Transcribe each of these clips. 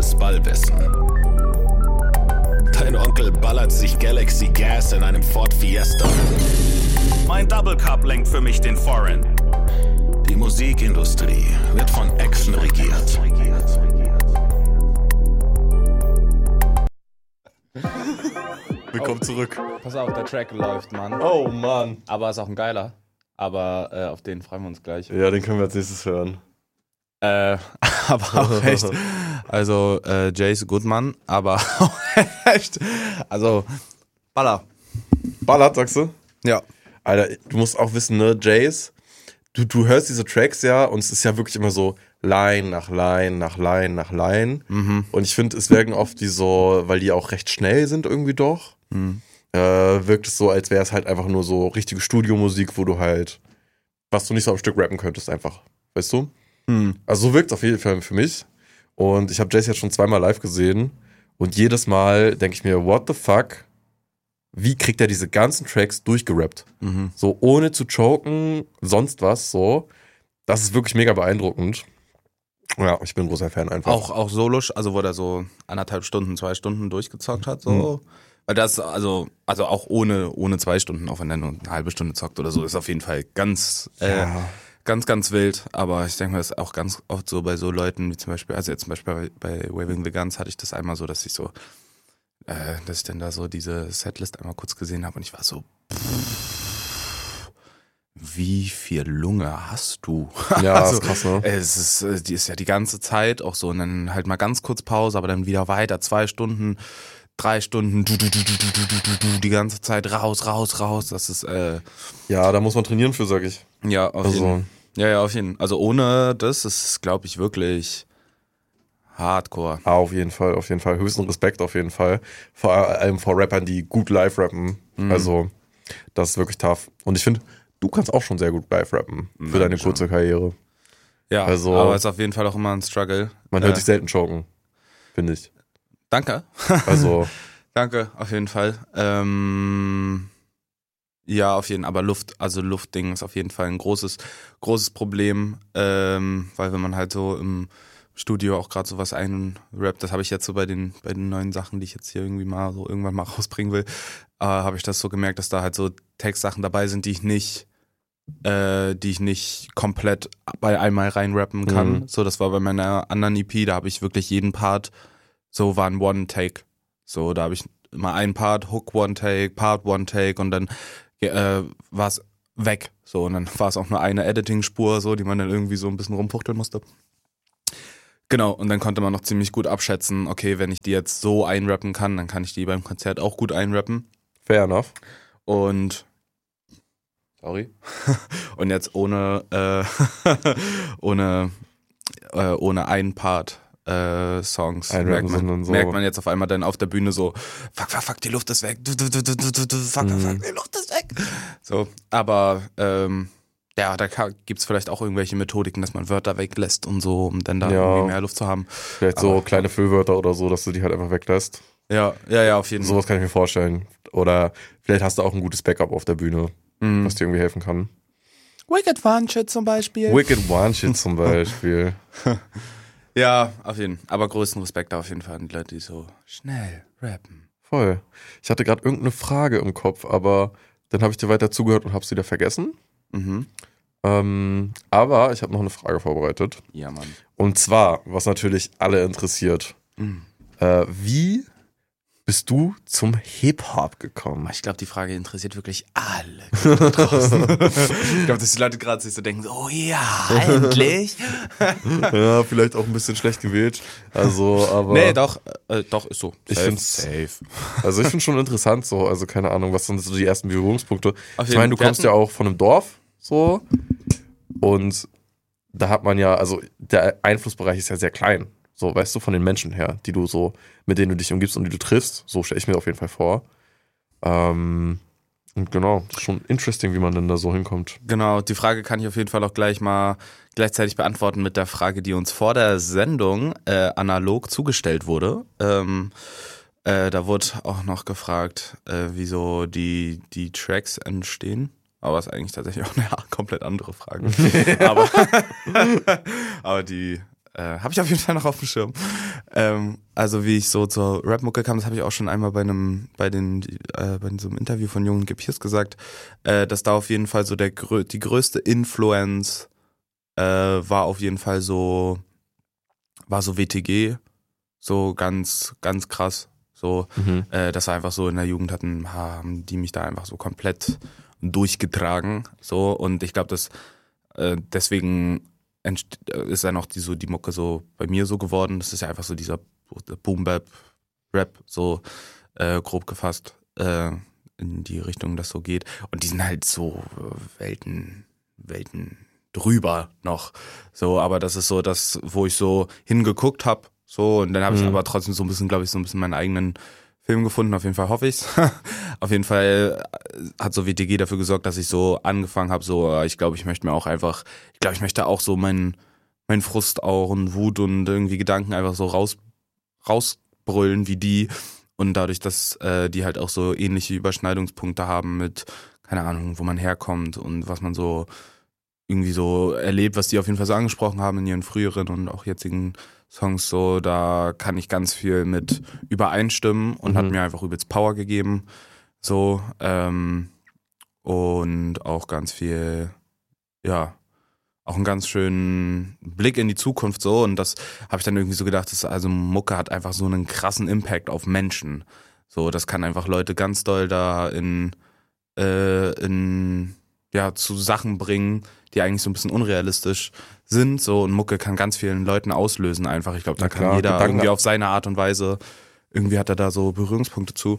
als Ballwissen. Dein Onkel ballert sich Galaxy Gas in einem Ford Fiesta. Mein Double Cup lenkt für mich den Foreign. Die Musikindustrie wird von Echsen regiert. Willkommen zurück. Pass auf, der Track läuft, Mann. Oh Mann. Aber ist auch ein geiler. Aber auf den freuen wir uns gleich. Ja, den können wir als nächstes hören. Aber auch echt. Also, Jace Goodman, aber auch echt. Also, Baller. Ballert, sagst du? Ja. Alter, du musst auch wissen, ne, Jace, du hörst diese Tracks ja und es ist ja wirklich immer so Line nach Line nach Line nach Line. Mhm. Und ich finde, es wirken oft wie so, weil die auch recht schnell sind irgendwie doch, wirkt es so, als wäre es halt einfach nur so richtige Studiomusik, wo du halt, was du nicht so am Stück rappen könntest einfach, weißt du? Mhm. Also so wirkt es auf jeden Fall für mich. Und ich habe Jace jetzt schon 2-mal live gesehen und jedes Mal denke ich mir, what the fuck? Wie kriegt er diese ganzen Tracks durchgerappt? Mhm. So ohne zu choken, sonst was, so. Das ist wirklich mega beeindruckend. Ja, ich bin ein großer Fan einfach. Auch solosch, also wo der so 1,5 Stunden, 2 Stunden durchgezockt hat, so. Weil das, also auch ohne 2 Stunden, auch wenn er nur eine halbe Stunde zockt oder so, ist auf jeden Fall ganz wild. Aber ich denke mal, das ist auch ganz oft so bei so Leuten wie zum Beispiel, also jetzt zum Beispiel bei Waving the Guns hatte ich das einmal so, dass ich dann da so diese Setlist einmal kurz gesehen habe und ich war so, wie viel Lunge hast du? Ja, Also, ist krass, ne? die ist ja die ganze Zeit auch so und dann halt mal ganz kurz Pause, aber dann wieder weiter, 2 Stunden, 3 Stunden, die ganze Zeit raus, das ist, Ja, da muss man trainieren für, sag ich. ja, auf jeden. Ja, auf jeden. Also ohne das ist, glaube ich, wirklich Hardcore. Auf jeden Fall. Höchsten Respekt auf jeden Fall. Vor allem vor Rappern, die gut live rappen. Also, das ist wirklich tough. Und ich finde, du kannst auch schon sehr gut live rappen für deine kurze Karriere. Ja, also, aber ist auf jeden Fall auch immer ein Struggle. Man hört dich selten choken, finde ich. Danke. Also, Danke, auf jeden Fall. Ja, auf jeden Fall. Aber Luftding ist auf jeden Fall ein großes Problem, weil wenn man halt so im Studio auch gerade sowas einrappt, das habe ich jetzt so bei den neuen Sachen, die ich jetzt hier irgendwie mal so irgendwann mal rausbringen will, habe ich das so gemerkt, dass da halt so Textsachen dabei sind, die ich nicht komplett bei einmal reinrappen kann. So, das war bei meiner anderen EP, da habe ich wirklich jeden Part, so war ein One-Take. So, da habe ich immer einen Part, Hook One-Take, Part One-Take und dann war es weg. So, und dann war es auch nur eine Editing-Spur, so, die man dann irgendwie so ein bisschen rumfuchteln musste. Genau, und dann konnte man noch ziemlich gut abschätzen, okay, wenn ich die jetzt so einrappen kann, dann kann ich die beim Konzert auch gut einrappen. fair enough. Und und jetzt ohne einen Part Songs merkt man jetzt auf einmal dann auf der Bühne so, fuck, die Luft ist weg, fuck, die Luft ist weg. So, aber ja, da gibt's vielleicht auch irgendwelche Methodiken, dass man Wörter weglässt und so, um dann da irgendwie mehr Luft zu haben. Vielleicht so kleine Füllwörter oder so, dass du die halt einfach weglässt. Ja, auf jeden Fall. Sowas kann ich mir vorstellen. Oder vielleicht hast du auch ein gutes Backup auf der Bühne, was dir irgendwie helfen kann. Wicked One Shit zum Beispiel. Ja, auf jeden Fall. Aber größten Respekt auf jeden Fall an die Leute, die so schnell rappen. Voll. Ich hatte gerade irgendeine Frage im Kopf, aber dann habe ich dir weiter zugehört und habe es wieder vergessen. Aber ich habe noch eine Frage vorbereitet. Ja, Mann. Und zwar, was natürlich alle interessiert. Wie bist du zum Hip-Hop gekommen? Ich glaube, die Frage interessiert wirklich alle draußen. Ich glaube, dass die Leute gerade sich so denken, oh ja, endlich. Ja, vielleicht auch ein bisschen schlecht gewählt. Also, aber. Nee, doch, ist so. Ich finde safe. Also ich finde schon interessant so, also keine Ahnung, was sind so die ersten Berührungspunkte. Ich meine, du kommst ja auch von einem Dorf, so, und da hat man ja, also der Einflussbereich ist ja sehr klein. So, weißt du, von den Menschen her, die du so, mit denen du dich umgibst und die du triffst, so stelle ich mir auf jeden Fall vor. Und genau, das ist schon interesting, wie man denn da so hinkommt. Genau, die Frage kann ich auf jeden Fall auch gleich mal gleichzeitig beantworten mit der Frage, die uns vor der Sendung analog zugestellt wurde. Da wurde auch noch gefragt, wieso die Tracks entstehen. Aber ist eigentlich tatsächlich auch eine komplett andere Frage. aber die Habe ich auf jeden Fall noch auf dem Schirm. Also wie ich so zur Rap-Mucke kam, das habe ich auch schon einmal bei so einem Interview von Jungen Gepiers gesagt, dass da auf jeden Fall so die größte Influence war auf jeden Fall so WTG, so ganz, ganz krass. So, dass wir einfach so in der Jugend haben die mich da einfach so komplett durchgetragen. So, und ich glaube, dass deswegen ist dann auch die Mucke so bei mir so geworden. Das ist ja einfach so dieser Boom-Bap-Rap, so grob gefasst, in die Richtung das so geht. Und die sind halt so Welten drüber noch. So, aber das ist so das, wo ich so hingeguckt habe. So, und dann habe ich aber trotzdem so ein bisschen, glaube ich, so ein bisschen meinen eigenen Film gefunden. Auf jeden Fall hoffe ich's. Auf jeden Fall hat so WTG dafür gesorgt, dass ich so angefangen habe, so, ich möchte auch so meinen Frust auch und Wut und irgendwie Gedanken einfach so rausbrüllen wie die. Und dadurch, dass die halt auch so ähnliche Überschneidungspunkte haben mit, keine Ahnung, wo man herkommt und was man so irgendwie so erlebt, was die auf jeden Fall so angesprochen haben in ihren früheren und auch jetzigen Songs, so, da kann ich ganz viel mit übereinstimmen und hat mir einfach übelst Power gegeben, so, und auch ganz viel, ja, auch einen ganz schönen Blick in die Zukunft, so, und das habe ich dann irgendwie so gedacht, also Mucke hat einfach so einen krassen Impact auf Menschen, so, das kann einfach Leute ganz doll da zu Sachen bringen, die eigentlich so ein bisschen unrealistisch sind, so, und Mucke kann ganz vielen Leuten auslösen einfach. Ich glaube, da kann jeder Gedanken irgendwie auf seine Art und Weise, irgendwie hat er da so Berührungspunkte zu.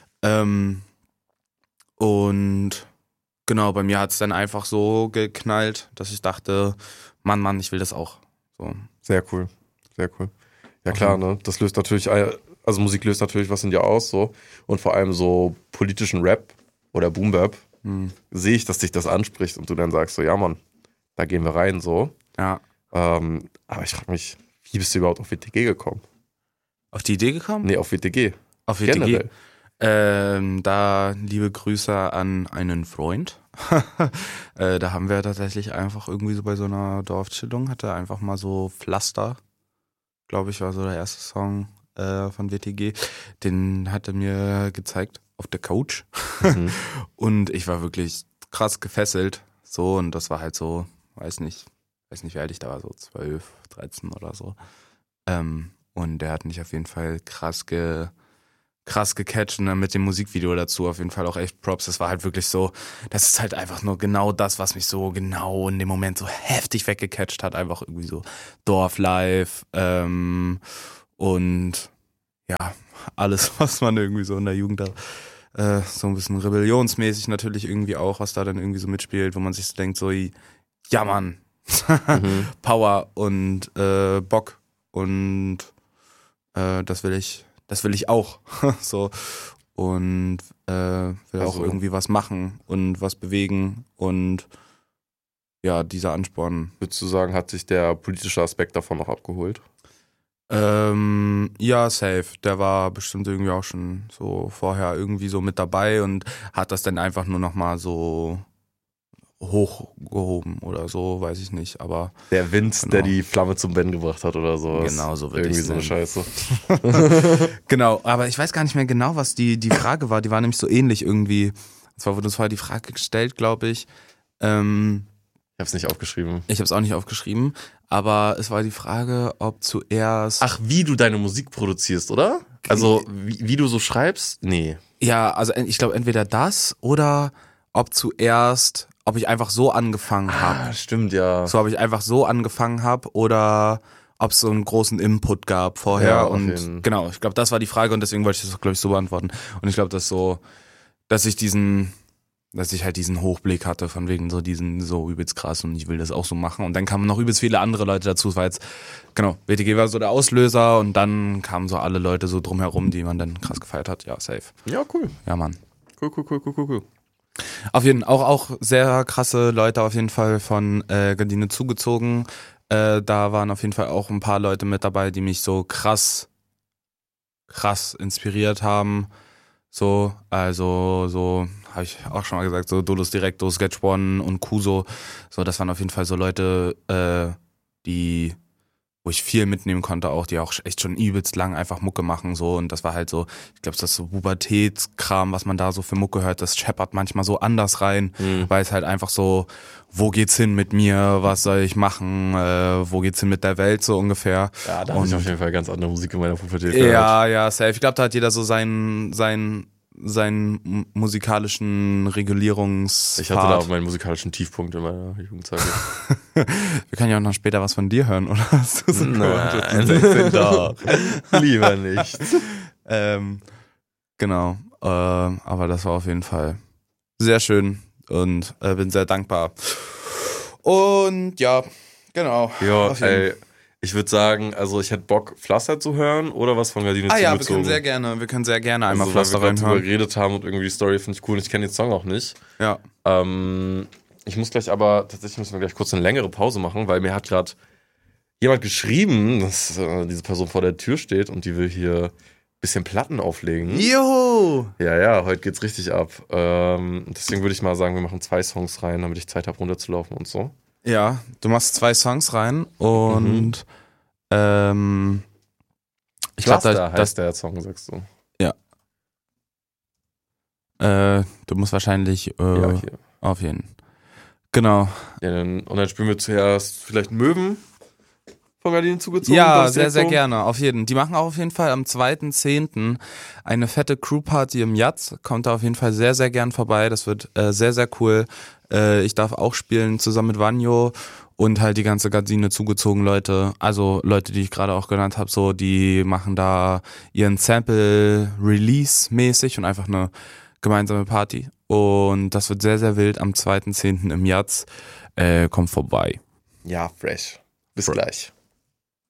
Und genau, bei mir hat es dann einfach so geknallt, dass ich dachte, Mann, ich will das auch. So. Sehr cool, sehr cool. Ja klar, ne, das löst natürlich, also Musik löst natürlich was in dir aus, so, und vor allem so politischen Rap oder Boom-Bap, sehe ich, dass dich das anspricht und du dann sagst so, ja Mann, da gehen wir rein, so. Ja. Aber ich frage mich, wie bist du überhaupt auf WTG gekommen? Auf die Idee gekommen? Nee, auf WTG. Auf WTG? Generell. Da liebe Grüße an einen Freund. Da haben wir tatsächlich einfach irgendwie so bei so einer Dorfchillung, hatte einfach mal so Pflaster, glaube ich, war so der erste Song von WTG. Den hat er mir gezeigt auf der Couch. Und ich war wirklich krass gefesselt. So, und das war halt so, weiß nicht, wie alt ich da war, so 12, 13 oder so. Und der hat mich auf jeden Fall krass gecatcht, und dann mit dem Musikvideo dazu auf jeden Fall auch echt Props. Das war halt wirklich so, das ist halt einfach nur genau das, was mich so genau in dem Moment so heftig weggecatcht hat. Einfach irgendwie so Dorflife und ja, alles, was man irgendwie so in der Jugend da so ein bisschen rebellionsmäßig natürlich irgendwie auch, was da dann irgendwie so mitspielt, wo man sich so denkt, so, ja Mann, Power und Bock und das will ich auch. So, und will auch irgendwie was machen und was bewegen und ja, dieser Ansporn. Würdest du sagen, hat sich der politische Aspekt davon noch abgeholt? Ja, safe. Der war bestimmt irgendwie auch schon so vorher irgendwie so mit dabei und hat das dann einfach nur nochmal so hochgehoben oder so, weiß ich nicht, aber... Der Wind, genau, der die Flamme zum Brennen gebracht hat oder so. Genau, so würde ich irgendwie so eine Scheiße. Genau, aber ich weiß gar nicht mehr genau, was die Frage war. Die war nämlich so ähnlich irgendwie. Und zwar wurde uns vorher die Frage gestellt, glaube ich. Ich habe es nicht aufgeschrieben. Ich habe es auch nicht aufgeschrieben, aber es war die Frage, ob zuerst... Ach, wie du deine Musik produzierst, oder? Also, wie du so schreibst? Nee. Ja, also ich glaube entweder das oder ob ich einfach so angefangen habe. Ah, stimmt, ja. So, ob ich einfach so angefangen habe oder ob es so einen großen Input gab vorher. Ja, und genau, ich glaube, das war die Frage und deswegen wollte ich das, glaube ich, so beantworten. Und ich glaube, dass ich halt diesen Hochblick hatte, von wegen so diesen so übelst krass und ich will das auch so machen. Und dann kamen noch übelst viele andere Leute dazu. Es war jetzt, genau, WTG war so der Auslöser und dann kamen so alle Leute so drumherum, die man dann krass gefeiert hat. Ja, safe. Ja, cool. Ja, Mann. Cool. Auf jeden Fall auch sehr krasse Leute auf jeden Fall von Gardine zugezogen. Da waren auf jeden Fall auch ein paar Leute mit dabei, die mich so krass inspiriert haben. So, also so habe ich auch schon mal gesagt, so Dolus Directo, Sketch One und Kuso. So, das waren auf jeden Fall so Leute, die wo ich viel mitnehmen konnte auch, die auch echt schon übelst lang einfach Mucke machen so und das war halt so, ich glaube, das ist so Pubertätskram, was man da so für Mucke hört, das scheppert manchmal so anders rein, weil es halt einfach so, wo geht's hin mit mir, was soll ich machen, wo geht's hin mit der Welt so ungefähr. Ja, da habe ich auf jeden Fall ganz andere Musik in meiner Pubertät gehört. Ja, safe. Ich glaube, da hat jeder so seinen musikalischen Regulierungs. Ich hatte da auch meinen musikalischen Tiefpunkt in meiner Jugendzeit. Wir können ja auch noch später was von dir hören, oder? Hast du so Nein, doch. Lieber nicht. Genau. Aber das war auf jeden Fall sehr schön und bin sehr dankbar. Und ja, genau. Ja, ey. Ich würde sagen, also ich hätte Bock, Pflaster zu hören oder was von Gardine zugezogen. Ja, wir können sehr gerne einmal also, Pflaster reinhören. Weil wir geredet haben und irgendwie die Story finde ich cool und ich kenne den Song auch nicht. Ja. Ich muss gleich tatsächlich müssen wir gleich kurz eine längere Pause machen, weil mir hat gerade jemand geschrieben, dass diese Person vor der Tür steht und die will hier ein bisschen Platten auflegen. Juhu! Ja, heute geht's richtig ab. Deswegen würde ich mal sagen, wir machen 2 Songs rein, damit ich Zeit habe runterzulaufen und so. Ja, du machst 2 Songs rein und ich glaube, das heißt der Song, sagst du. Ja. Du musst wahrscheinlich ja, hier. auf jeden. Genau. Ja, und dann spielen wir zuerst vielleicht Möwen von Gardinen zugezogen. Ja, sehr gerne, auf jeden. Die machen auch auf jeden Fall am 2.10. eine fette Crewparty im Jatz. Kommt da auf jeden Fall sehr, sehr gern vorbei. Das wird sehr, sehr cool. Ich darf auch spielen zusammen mit Vanjo und halt die ganze Gardine zugezogen Leute. Also Leute, die ich gerade auch genannt habe, so, die machen da ihren Sample-Release-mäßig und einfach eine gemeinsame Party. Und das wird sehr, sehr wild am 2.10. im Jatz. Kommt vorbei. Ja, fresh. Bis gleich.